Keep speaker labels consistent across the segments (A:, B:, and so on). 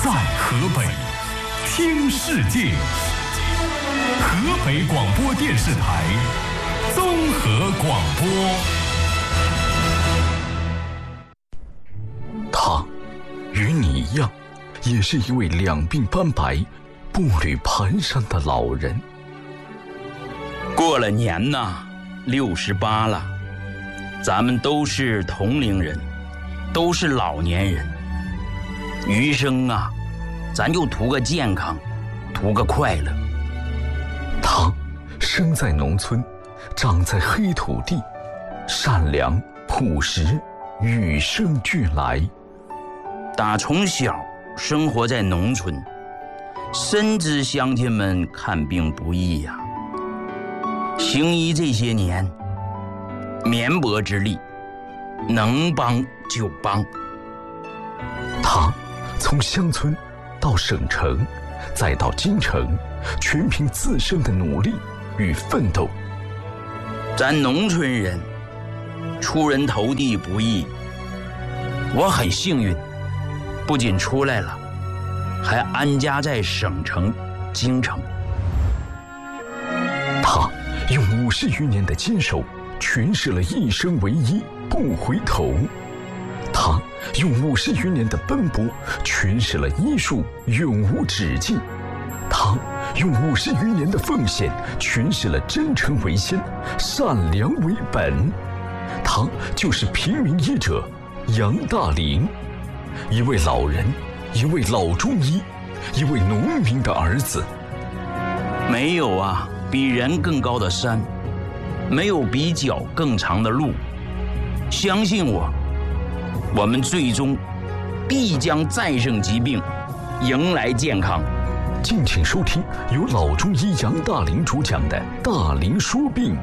A: 在河北听世界，河北广播电视台综合广播。
B: 他与你一样，也是一位两鬓斑白、步履蹒跚的老人。
C: 过了年呐，68了，咱们都是同龄人，都是老年人。余生啊，咱就图个健康，图个快乐。
B: 他生在农村，长在黑土地，善良朴实，与生俱来。
C: 打从小生活在农村，深知乡亲们看病不易呀。行医这些年，绵薄之力，能帮就帮。
B: 他从乡村到省城，再到京城，全凭自身的努力与奋斗。
C: 咱农村人出人头地不易，我很幸运，不仅出来了，还安家在省城京城。
B: 他用50余年的坚守，诠释了一生为一，不回头。他用50余年的奔波，诠释了医术永无止境。他用50余年的奉献，诠释了真诚为先，善良为本。他就是平民医者杨大林，一位老人，一位老中医，一位农民的儿子。
C: 没有啊比人更高的山，没有比脚更长的路。相信我，我们最终必将战胜疾病，迎来健康。
B: 敬请收听由老中医杨大林主讲的《大林说病》。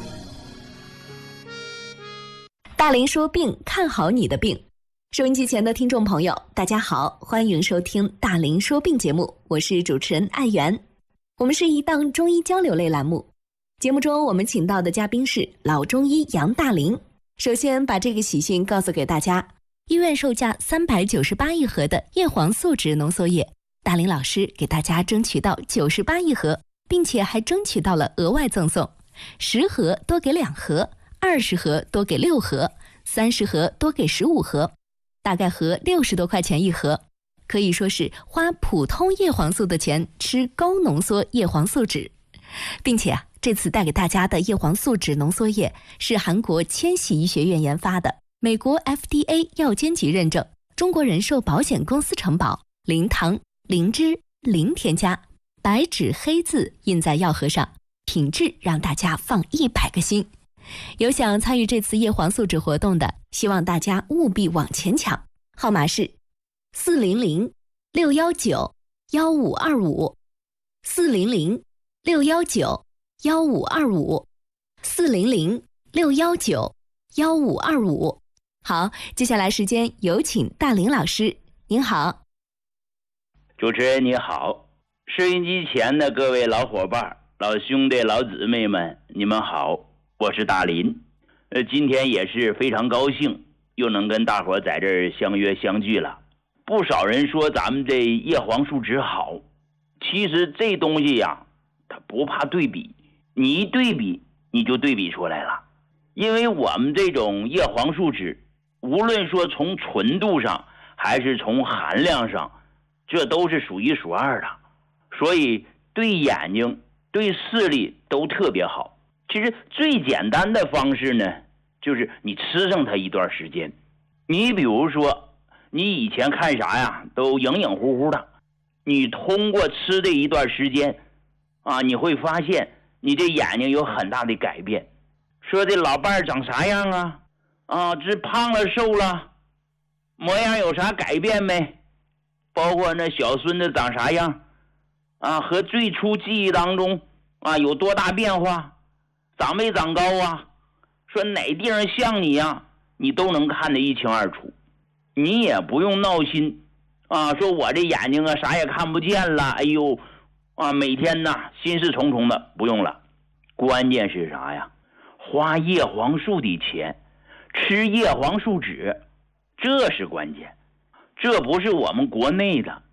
D: 大林说病，看好你的病。收音机前的听众朋友，大家好，欢迎收听《大林说病》节目，我是主持人艾媛。我们是一档中医交流类栏目，节目中我们请到的嘉宾是老中医杨大林。首先把这个喜讯告诉给大家，医院售价398一盒的叶黄素酯浓缩液，大林老师给大家争取到98一盒，并且还争取到了额外赠送10盒多给2盒，20盒多给6盒，30盒多给15盒，大概合60多块钱一盒，可以说是花普通叶黄素的钱吃高浓缩叶黄素酯。并且这次带给大家的叶黄素酯浓缩液是韩国千禧医学院研发的，美国 FDA 药监局认证，中国人寿保险公司承保，零糖、零脂、零添加，白纸黑字印在药盒上，品质让大家放100个心。有想参与这次叶黄素酯活动的，希望大家务必往前抢，号码是400-619-1525 400-619-1525 400-619-1525。好，接下来时间有请大林老师。您好。
C: 主持人你好，收音机前的各位老伙伴、老兄弟、老姊妹们，你们好，我是大林。今天也是非常高兴，又能跟大伙在这儿相约相聚了。不少人说咱们这叶黄素酯好，其实这东西呀，它不怕对比，你一对比你就对比出来了。因为我们这种叶黄素酯，无论说从纯度上还是从含量上，这都是数一数二的，所以对眼睛对视力都特别好。其实最简单的方式呢，就是你吃上它一段时间。你比如说你以前看啥呀都影影乎乎的，你通过吃这一段时间啊，你会发现你这眼睛有很大的改变。说这老伴儿长啥样啊，这胖了瘦了，模样有啥改变没？包括那小孙子长啥样啊，和最初记忆当中啊有多大变化，长没长高啊，说哪地方像你呀，你都能看得一清二楚。你也不用闹心啊，说我这眼睛啊啥也看不见了，哎呦啊，每天呢心事重重的，不用了。关键是啥呀？花叶黄素的钱，吃叶黄素酯，这是关键。这不是我们国内的，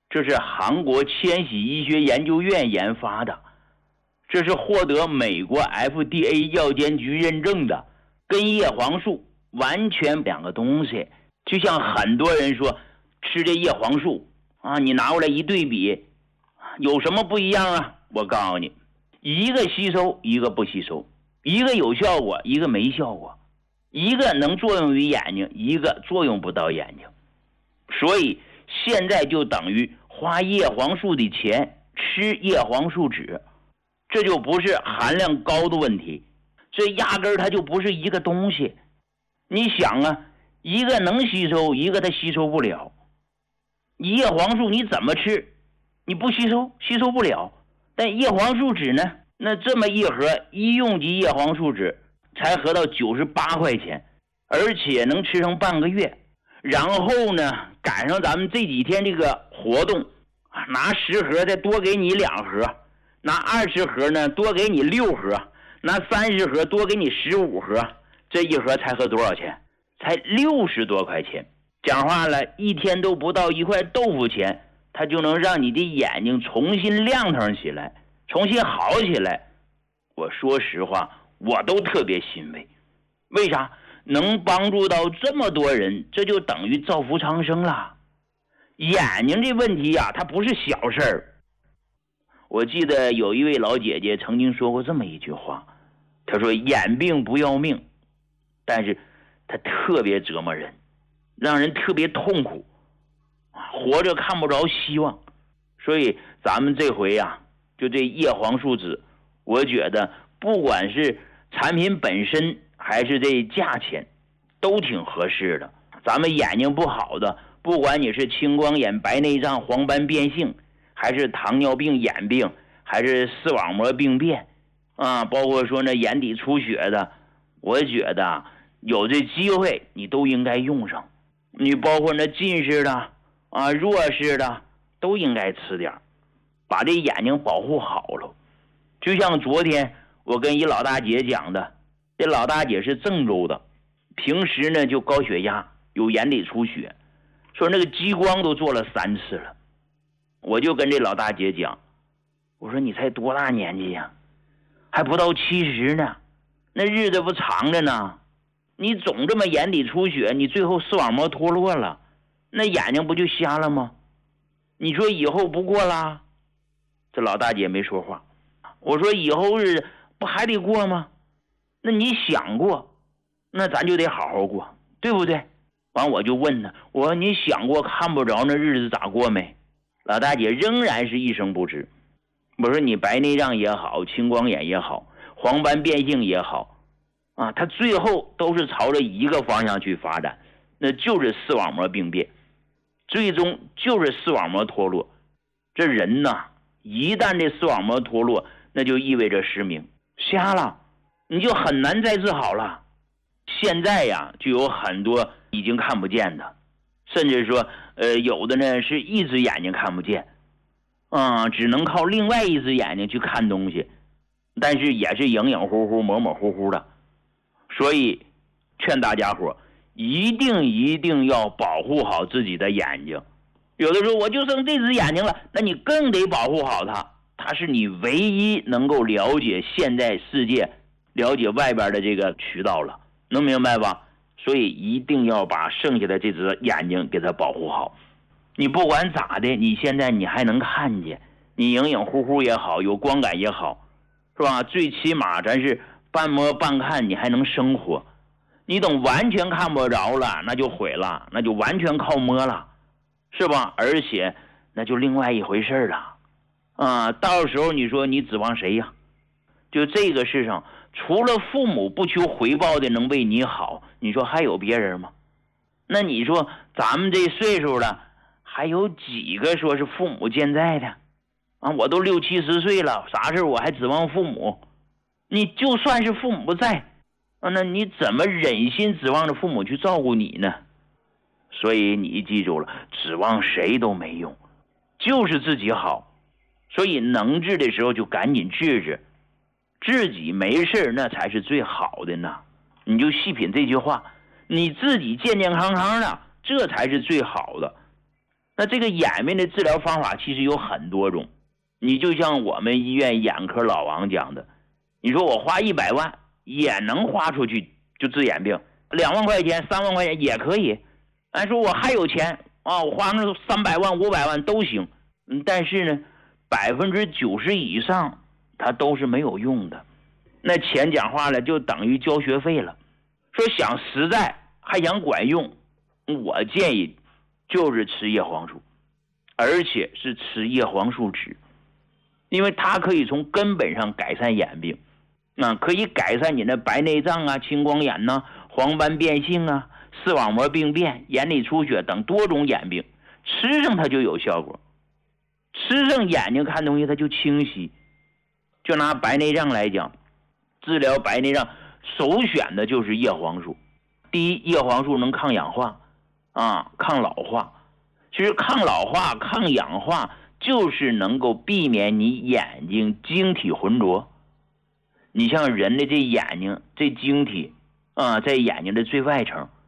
C: 这是韩国千禧医学研究院研发的，这是获得美国 FDA 药监局认证的，跟叶黄素完全两个东西。就像很多人说吃这叶黄素啊，你拿过来一对比，有什么不一样啊？我告诉你，一个吸收，一个不吸收，一个有效果，一个没效果，一个能作用于眼睛，一个作用不到眼睛。所以现在就等于花叶黄素的钱吃叶黄素酯，这就不是含量高的问题，这压根儿它就不是一个东西。你想啊，一个能吸收，一个它吸收不了。叶黄素你怎么吃，你不吸收，吸收不了。但叶黄素酯呢，那这么一盒医用级叶黄素酯才合到98块钱，而且能吃上半个月。然后呢，赶上咱们这几天这个活动，拿10盒再多给你2盒，拿20盒呢多给你6盒，拿30盒多给你15盒，这一盒才合多少钱？才60多块钱。讲话了，一天都不到1块豆腐钱，它就能让你的眼睛重新亮堂起来，重新好起来。我说实话，我都特别欣慰。为啥？能帮助到这么多人，这就等于造福苍生了。眼睛这问题啊，它不是小事儿。我记得有一位老姐姐曾经说过这么一句话，她说眼病不要命，但是它特别折磨人，让人特别痛苦，活着看不着希望。所以咱们这回啊，就这叶黄素酯，我觉得不管是产品本身还是这价钱都挺合适的。咱们眼睛不好的，不管你是青光眼、白内障、黄斑变性，还是糖尿病眼病，还是视网膜病变啊，包括说那眼底出血的，我觉得有这机会你都应该用上。你包括那近视的啊、弱视的都应该吃点，把这眼睛保护好了。就像昨天我跟一老大姐讲的，这老大姐是郑州的，平时呢就高血压，有眼底出血，说那个激光都做了3次了。我就跟这老大姐讲，我说你才多大年纪呀，还不到70呢，那日子不长着呢，你总这么眼底出血，你最后视网膜脱落了，那眼睛不就瞎了吗？你说以后不过啦？这老大姐没说话。我说以后日子不还得过吗？那你想过，那咱就得好好过，对不对？完我就问他，我说你想过看不着那日子咋过没？老大姐仍然是一声不吱。我说你白内障也好，青光眼也好，黄斑变性也好啊，它最后都是朝着一个方向去发展，那就是视网膜病变，最终就是视网膜脱落。这人呐，一旦这视网膜脱落，那就意味着失明，瞎了，你就很难再治好了。现在呀，就有很多已经看不见的，甚至说有的呢是一只眼睛看不见，只能靠另外一只眼睛去看东西，但是也是影影乎乎、模模糊糊的。所以劝大家伙一定要保护好自己的眼睛。有的时候我就剩这只眼睛了，那你更得保护好它，它是你唯一能够了解现在世界、了解外边的这个渠道了，能明白吧？所以一定要把剩下的这只眼睛给它保护好。你不管咋的，你现在你还能看见，你影影乎乎也好，有光感也好，是吧？最起码咱是半摸半看，你还能生活。你等完全看不着了，那就毁了，那就完全靠摸了，是吧？而且那就另外一回事了到时候你说你指望谁呀？就这个世上，除了父母不求回报的能为你好，你说还有别人吗？那你说咱们这岁数了，还有几个说是父母健在的我都60、70岁了，啥事我还指望父母？你就算是父母在那你怎么忍心指望着父母去照顾你呢？所以你记住了，指望谁都没用，就是自己好。所以能治的时候就赶紧治治，自己没事那才是最好的呢。你就细品这句话，你自己健健康康的，这才是最好的。 那这个眼病的治疗方法其实有很多种，你就像我们医院眼科老王讲的，你说我花100万也能花出去就治眼病，2万块钱3万块钱也可以，说我还有钱啊，我花那300万500万都行，但是呢90%以上它都是没有用的，那钱讲话了就等于交学费了。说想实在还想管用，我建议就是吃叶黄素，而且是吃叶黄素酯，因为它可以从根本上改善眼病，可以改善你的白内障啊、青光眼呐、黄斑变性啊、视网膜病变、眼里出血等多种眼病，吃上它就有效果。吃上眼睛看东西它就清晰。就拿白内障来讲，治疗白内障首选的就是叶黄素。第一，叶黄素能抗氧化抗老化。其实抗老化抗氧化就是能够避免你眼睛晶体浑浊。你像人的这眼睛这晶体在眼睛的最外层，